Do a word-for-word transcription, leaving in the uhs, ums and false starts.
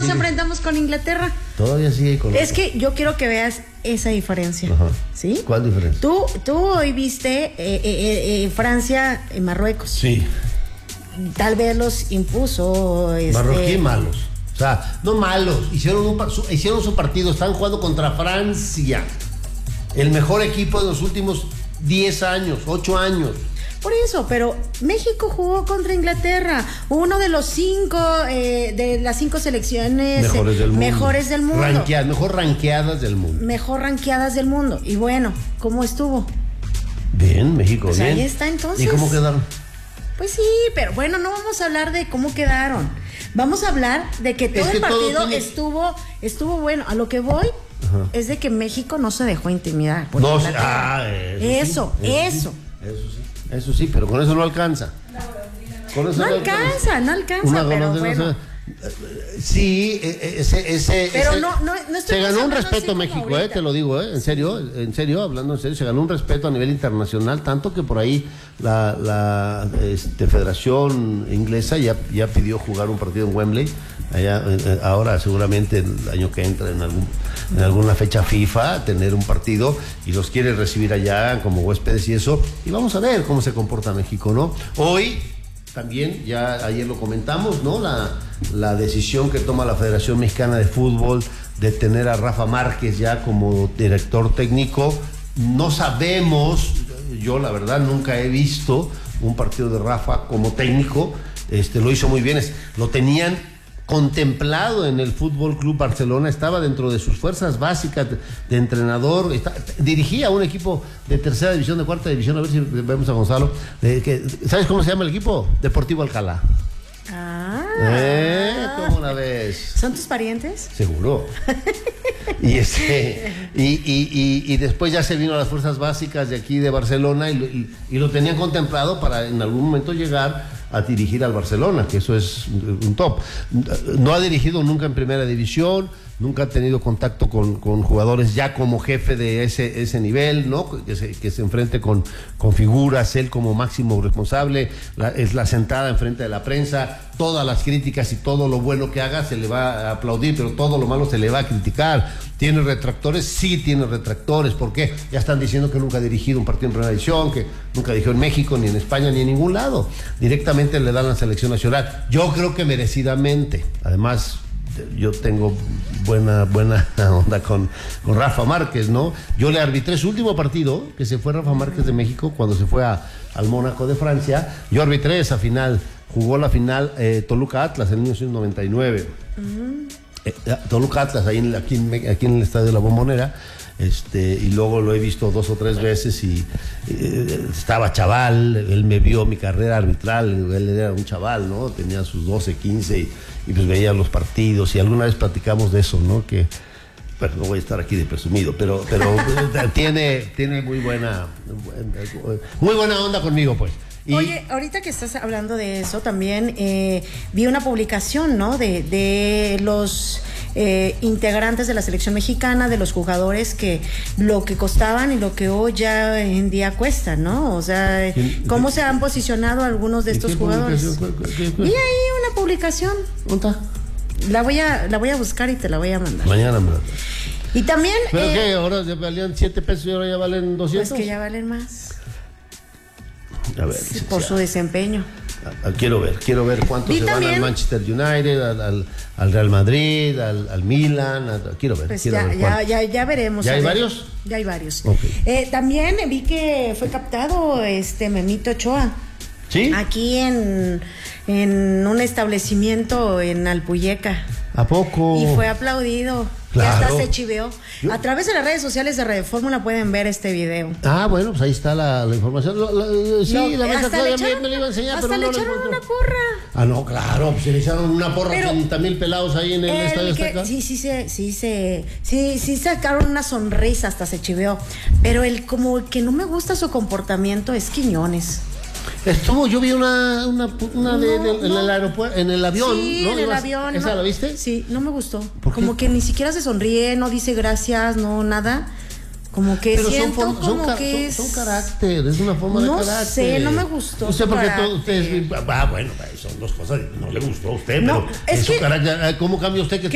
nos enfrentamos con Inglaterra. Todavía sigue con Es que yo quiero que veas esa diferencia. Ajá. ¿Sí? ¿Cuál diferencia? Tú, tú hoy viste eh, eh, eh, Francia en Marruecos. Sí. Tal vez los impuso. Este... Marroquí malos. O sea, no malos. Hicieron, un, su, hicieron su partido. Están jugando contra Francia. El mejor equipo de los últimos diez años, ocho años. Por eso, pero México jugó contra Inglaterra, uno de los cinco, eh, de las cinco selecciones mejores del mundo. Mejores del mundo. Ranqueadas, mejor ranqueadas del mundo. Mejor ranqueadas del mundo. Y bueno, ¿cómo estuvo? Bien, México, o sea, bien. Ahí está entonces. ¿Y cómo quedaron? Pues sí, pero bueno, no vamos a hablar de cómo quedaron. Vamos a hablar de que todo es que el partido todo tiene... estuvo, estuvo bueno. A lo que voy Ajá. es de que México no se dejó intimidar. Por no, ah, eso, eso, sí, eso, eso. Sí, eso sí. Eso sí, pero con eso no alcanza. Con eso no, no alcanza, no alcanza, Una pero bueno. No sí, ese, ese, pero ese, no, no, no se ganó un respeto México, eh, te lo digo, eh, en serio, en serio, hablando en serio, se ganó un respeto a nivel internacional, tanto que por ahí la, la este, Federación Inglesa ya, ya pidió jugar un partido en Wembley. Allá, ahora seguramente el año que entra en algún en alguna fecha FIFA tener un partido y los quiere recibir allá como huéspedes y eso, y vamos a ver cómo se comporta México, ¿no? Hoy también, ya ayer lo comentamos, ¿no? La, la decisión que toma la Federación Mexicana de Fútbol de tener a Rafa Márquez ya como director técnico. No sabemos, yo la verdad nunca he visto un partido de Rafa como técnico. Este, lo hizo muy bien, es, lo tenían contemplado en el Fútbol Club Barcelona, estaba dentro de sus fuerzas básicas de, de entrenador, está, dirigía un equipo de tercera división, de cuarta división, a ver si vemos a Gonzalo, de, que, ¿sabes cómo se llama el equipo? Deportivo Alcalá. Ah. ¿Eh? ¿Cómo la ves? ¿Son tus parientes? Seguro. Y, este, y, y, y, y después ya se vino a las fuerzas básicas de aquí de Barcelona y, y, y lo tenían contemplado para en algún momento llegar a dirigir al Barcelona, que eso es un top. No ha dirigido nunca en primera división, nunca ha tenido contacto con, con jugadores ya como jefe de ese, ese nivel, ¿no? Que se, que se enfrente con, con figuras, él como máximo responsable, la, es la sentada enfrente de la prensa, todas las críticas y todo lo bueno que haga se le va a aplaudir, pero todo lo malo se le va a criticar. ¿Tiene retractores? Sí tiene retractores. ¿Por qué? Ya están diciendo que nunca ha dirigido un partido en primera división, que nunca dirigió en México, ni en España, ni en ningún lado. Directamente le dan la selección nacional. Yo creo que merecidamente. Además, yo tengo buena buena onda con, con Rafa Márquez, ¿no? Yo le arbitré su último partido, que se fue Rafa Márquez de México, cuando se fue a, al Mónaco de Francia. Yo arbitré esa final. Jugó la final eh, Toluca Atlas en mil novecientos noventa y nueve. Uh-huh. eh, Toluca Atlas, ahí en, aquí, en, aquí en el Estadio de la Bombonera. Este, y luego lo he visto dos o tres veces y eh, estaba chaval, él me vio mi carrera arbitral, él era un chaval, ¿no? Tenía sus doce, quince y, y pues veía los partidos y alguna vez platicamos de eso, ¿no? Que, bueno, no voy a estar aquí de presumido, pero, pero tiene, tiene muy buena, muy buena onda conmigo, pues. Y... Oye, ahorita que estás hablando de eso, también eh, vi una publicación, ¿no? De, de los eh, integrantes de la selección mexicana, de los jugadores que lo que costaban y lo que hoy ya en día cuestan, ¿no? O sea, cómo se han posicionado algunos de estos jugadores. Vi ahí una publicación. ¿Dónde está? La voy a, la voy a buscar y te la voy a mandar. Mañana me la... Y también... ¿Pero eh, qué? Ahora ya valían siete pesos y ahora ya valen doscientos. Pues que ya valen más. A ver, sí, por su desempeño. A, a, quiero ver, quiero ver cuánto se también, van al Manchester United, al, al, al Real Madrid, al, al Milan, a, quiero ver. Pues quiero ya, ver ya, ya, ya veremos. ¿Ya hay ver. varios? Ya hay varios. Okay. Eh, también vi que fue captado este Memito Ochoa. ¿Sí? Aquí en, en un establecimiento en Alpuyeca. ¿A poco? Y fue aplaudido. Claro. Ya hasta se chiveó. Yo... A través de las redes sociales de Radio Fórmula pueden ver este video. Ah, bueno, pues ahí está la, la información. Lo, lo, sí, no, la mesa Claudia echaron, me, me lo iba a enseñar, hasta pero le no echaron le una porra. Ah, no, claro, pues se le echaron una porra pero treinta mil pelados ahí en el estadio que, Azteca. Sí, sí, sí, sí, sí, sí, sí sacaron una sonrisa, hasta se chiveó. Pero el como que no me gusta su comportamiento es Quiñones. Estuvo, yo vi una, una, una no, de, de, no. en el aeropuerto, en el avión, sí, ¿no? en el ¿Ibas, avión. ¿Esa no, la viste? Sí, no me gustó. Como que ni siquiera se sonríe, no dice gracias, no nada. Como que pero siento son, como son, que son, es... son carácter, es una forma no de carácter. No sé, no me gustó. No sé por qué todos ustedes... Ah, bueno, son dos cosas, no le gustó a usted, no, pero es que, carácter, ¿cómo cambia usted que